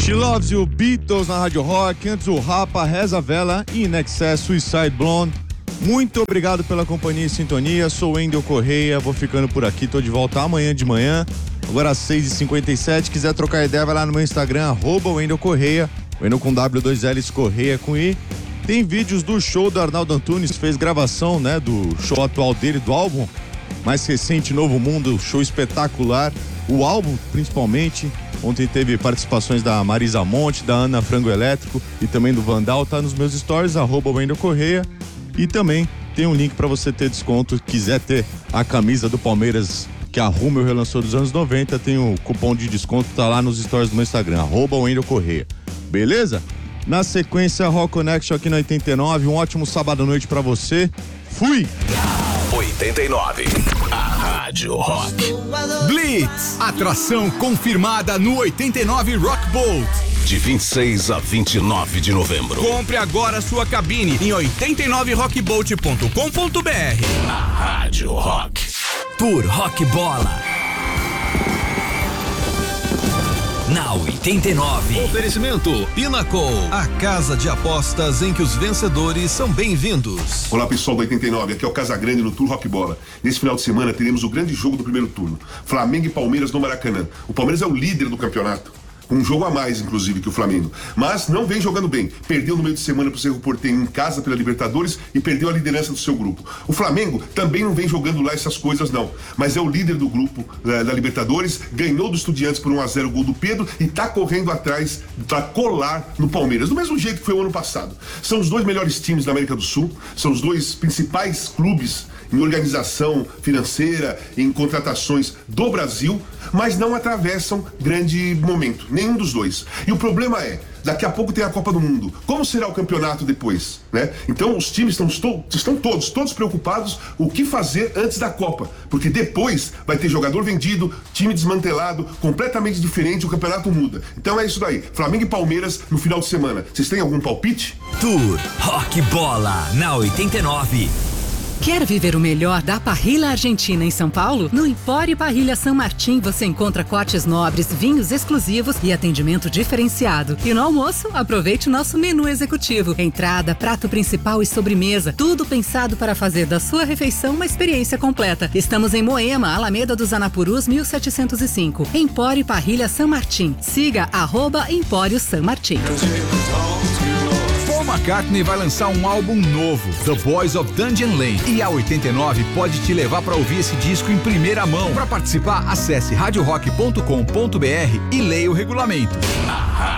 She Loves You, Beatles na Rádio Rock, antes o Rapa, Reza a Vela e In Excess, Suicide Blonde. Muito obrigado pela companhia e sintonia, sou o Wendel Correia, vou ficando por aqui, tô de volta amanhã de manhã, agora às 6h57, quiser trocar ideia vai lá no meu Instagram, @Wendel Correia, Wendel com W2Ls, Correia com I. Tem vídeos do show do Arnaldo Antunes, fez gravação, né, do show atual dele, do álbum mais recente, Novo Mundo, show espetacular, o álbum principalmente. Ontem teve participações da Marisa Monte, da Ana Frango Elétrico e também do Vandal, tá nos meus stories, @Wendel Correia. E também tem um link para você ter desconto, quiser ter a camisa do Palmeiras que a Rummel relançou dos anos 90, tem o cupom de desconto, tá lá nos stories do meu Instagram, @Wendel Correia. Beleza? Na sequência, Rock Connection aqui na 89, um ótimo sábado à noite pra você. Fui! 89, a Rádio Rock. Blitz, atração confirmada no 89 Rock Bolt. De 26 a 29 de novembro. Compre agora sua cabine em 89rockbolt.com.br. A Rádio Rock. Tour Rock Bola. Na 89. Oferecimento Pinnacle, a casa de apostas em que os vencedores são bem-vindos. Olá pessoal do 89, aqui é o Casagrande no Tour Rock Bola. Nesse final de semana teremos o grande jogo do primeiro turno, Flamengo e Palmeiras no Maracanã. O Palmeiras é o líder do campeonato, com um jogo a mais inclusive que o Flamengo, mas não vem jogando bem, perdeu no meio de semana pro Cerro Porteño em casa pela Libertadores e perdeu a liderança do seu grupo. O Flamengo também não vem jogando lá essas coisas não, mas é o líder do grupo da Libertadores, ganhou do Estudiantes por 1-0 o gol do Pedro e tá correndo atrás pra colar no Palmeiras, do mesmo jeito que foi o ano passado. São os dois melhores times da América do Sul, são os dois principais clubes em organização financeira, em contratações do Brasil, mas não atravessam grande momento, nenhum dos dois. E o problema é, daqui a pouco tem a Copa do Mundo. Como será o campeonato depois, né? Então os times estão todos preocupados o que fazer antes da Copa, porque depois vai ter jogador vendido, time desmantelado, completamente diferente, o campeonato muda. Então é isso daí, Flamengo e Palmeiras no final de semana. Vocês têm algum palpite? Tour Rock Bola na 89. Quer viver o melhor da parrilha argentina em São Paulo? No Empório Parrilha San Martín você encontra cortes nobres, vinhos exclusivos e atendimento diferenciado. E no almoço, aproveite o nosso menu executivo. Entrada, prato principal e sobremesa. Tudo pensado para fazer da sua refeição uma experiência completa. Estamos em Moema, Alameda dos Anapurus, 1705. Empório Parrilha San Martín. Siga @Empório San Martín. Paul McCartney vai lançar um álbum novo, The Boys of Dungeon Lane, e a 89 pode te levar para ouvir esse disco em primeira mão. Para participar, acesse radiorock.com.br e leia o regulamento.